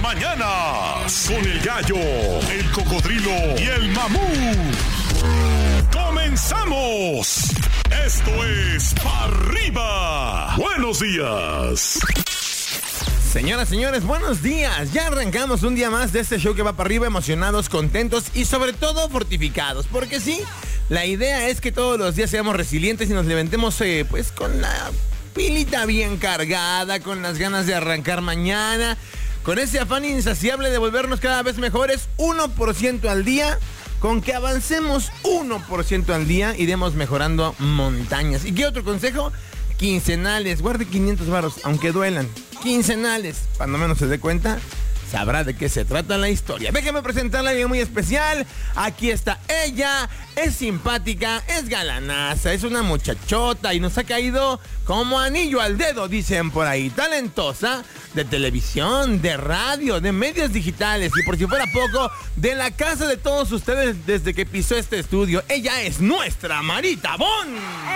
mañanas con el gallo, el cocodrilo y el mamut. ¡Comenzamos! Esto es Pa' Arriba. Buenos días. Señoras, señores, buenos días. Ya arrancamos un día más de este show que va para arriba, emocionados, contentos y sobre todo fortificados. Porque sí, la idea es que todos los días seamos resilientes y nos levantemos pues con la pilita bien cargada, con las ganas de arrancar mañana, con ese afán insaciable de volvernos cada vez mejores, 1% al día. Con que avancemos 1% al día, iremos mejorando montañas. ¿Y qué otro consejo? Quincenales, guarde 500 varos, aunque duelan. Quincenales, cuando menos se dé cuenta, sabrá de qué se trata la historia. Déjeme presentarla a alguien muy especial. Aquí está ella, es simpática, es galanaza, es una muchachota y nos ha caído como anillo al dedo, dicen por ahí. Talentosa, de televisión, de radio, de medios digitales y por si fuera poco, de la casa de todos ustedes desde que pisó este estudio. Ella es nuestra Marita Bon.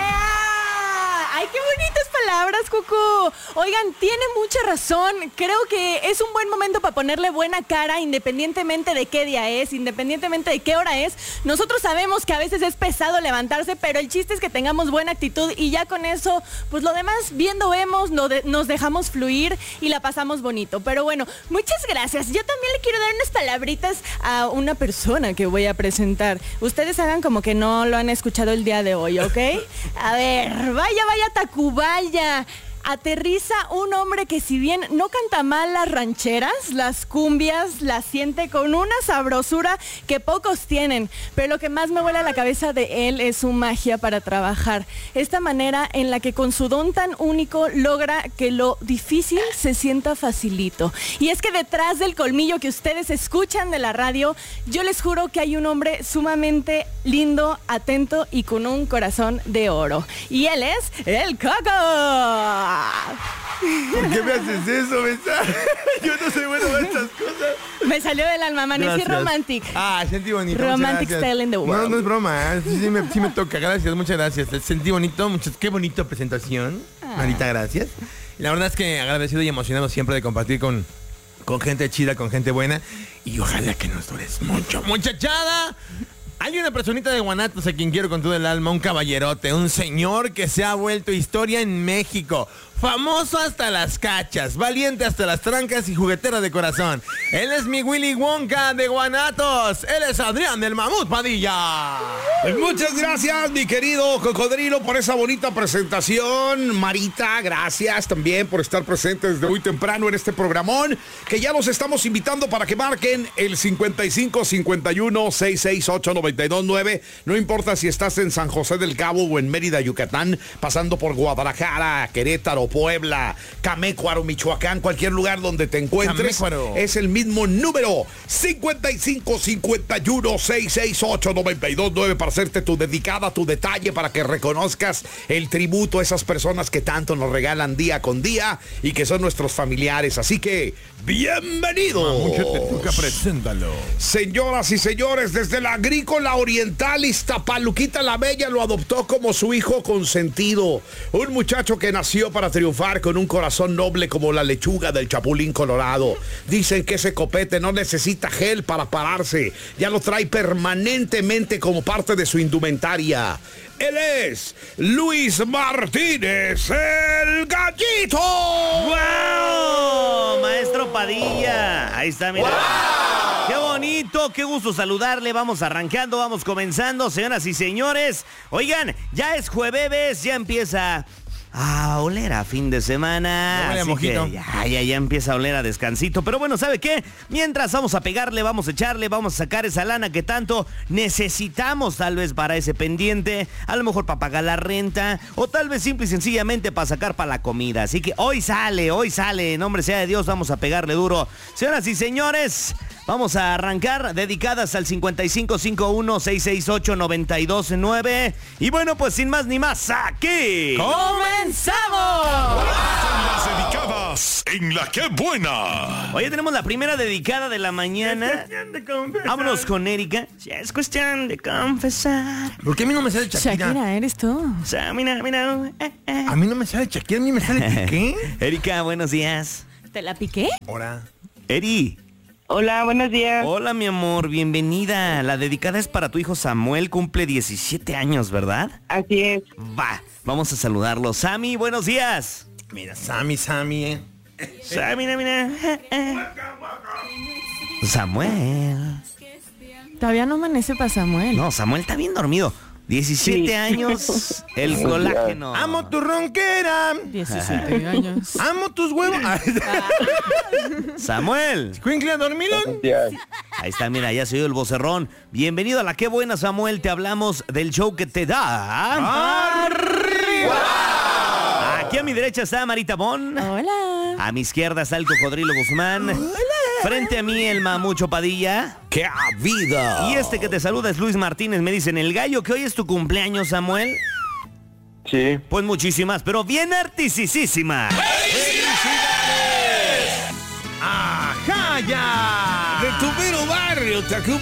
¡Ay, qué bonitas palabras, Cucu! Oigan, tiene mucha razón. Creo que es un buen momento para ponerle buena cara, independientemente de qué día es, independientemente de qué hora es. Nosotros sabemos que a veces es pesado levantarse, pero el chiste es que tengamos buena actitud y ya con eso, pues lo demás, viendo vemos, nos dejamos fluir y la pasamos bonito. Pero bueno, muchas gracias. Yo también le quiero dar unas palabritas a una persona que voy a presentar. Ustedes hagan como que no lo han escuchado el día de hoy, ¿ok? A ver, vaya Tacubaya. Aterriza un hombre que si bien no canta mal las rancheras, las cumbias, las siente con una sabrosura que pocos tienen, pero lo que más me vuela la cabeza de él es su magia para trabajar. Esta manera en la que con su don tan único logra que lo difícil se sienta facilito. Y es que detrás del colmillo que ustedes escuchan de la radio, yo les juro que hay un hombre sumamente lindo, atento y con un corazón de oro. Y él es el Coco. ¿Por qué me haces eso, Besa? Yo no soy bueno para estas cosas. Me salió del alma, amanecí romantic. Sentí bonito. Romantic style in the world. No es broma, sí me toca. Gracias, muchas gracias. Sentí bonito, qué bonita presentación. Marita, gracias. Y la verdad es que agradecido y emocionado siempre de compartir con gente chida, con gente buena. Y ojalá que nos dures mucho. Muchachada. Hay una personita de Guanatos a quien quiero con todo el alma, un caballerote, un señor que se ha vuelto historia en México. Famoso hasta las cachas, valiente hasta las trancas y juguetera de corazón. Él es mi Willy Wonka de Guanatos. Él es Adrián del Mamut Padilla. Pues muchas gracias, mi querido cocodrilo, por esa bonita presentación. Marita, gracias también por estar presentes desde muy temprano en este programón, que ya los estamos invitando para que marquen el 55 51 668 929. No importa si estás en San José del Cabo o en Mérida, Yucatán, pasando por Guadalajara, Querétaro, Puebla, Camécuaro, Michoacán, cualquier lugar donde te encuentres. Camécuaro. Es el mismo número, 55 51 668 929, para hacerte tu dedicada, tu detalle, para que reconozcas el tributo a esas personas que tanto nos regalan día con día y que son nuestros familiares. Así que, bienvenidos. Mucho te toca, preséntalo. Señoras y señores, desde la Agrícola Oriental, Iztapaluquita la Bella lo adoptó como su hijo consentido. Un muchacho que nació para triunfar, con un corazón noble como la lechuga del Chapulín Colorado. Dicen que ese copete no necesita gel para pararse, ya lo trae permanentemente como parte de su indumentaria. Él es Luis Martínez, el Gallito. ¡Wow! Maestro Padilla. Ahí está, mira. ¡Wow! ¡Qué bonito! ¡Qué gusto saludarle! Vamos arrancando, vamos comenzando, señoras y señores. Oigan, ya es jueves, ya empieza a oler a fin de semana. Así que ya empieza a oler a descansito. Pero bueno, ¿sabe qué? Mientras vamos a pegarle, vamos a echarle, vamos a sacar esa lana que tanto necesitamos tal vez para ese pendiente, a lo mejor para pagar la renta, o tal vez simple y sencillamente para sacar para la comida. Así que hoy sale, en nombre sea de Dios, vamos a pegarle duro. Señoras y señores, vamos a arrancar dedicadas al 5551-668-929. Y bueno, pues sin más ni más, aquí ¡comenzamos! Las dedicadas en La Qué Buena. Hoy tenemos la primera dedicada de la mañana. Vámonos con Erika. Ya es cuestión de confesar. ¿Por qué a mí no me sale Shakira? Shakira, eres tú. O sea, mira. A mí no me sale Shakira, a mí me sale Piqué. Erika, buenos días. ¿Te la piqué? Ahora. Eri. Hola, buenos días. Hola, mi amor, bienvenida. La dedicada es para tu hijo Samuel, cumple 17 años, ¿verdad? Así es. Va, vamos a saludarlo. Sammy, buenos días. Mira, Sammy, Sammy, mira. Samuel. Todavía no amanece para Samuel. No, Samuel está bien dormido. 17 Sí. años, el colágeno. amo tu ronquera. 17 años. Amo tus huevos. Samuel. Escuincle, dormilón. Ahí está, mira, ya se oyó el vocerrón. Bienvenido a La Qué Buena, Samuel. Te hablamos del show que te da... ¡Arriba! Aquí a mi derecha está Marita Bon. Hola. A mi izquierda está el Cocodrilo Guzmán. Hola. Frente a mí el Mamucho Padilla. ¡Qué vida! Y este que te saluda es Luis Martínez. Me dicen, el gallo, que hoy es tu cumpleaños, Samuel. Sí. Pues muchísimas, pero bien artisísimas. ¡Ajá, ya! De tu mero barrio, te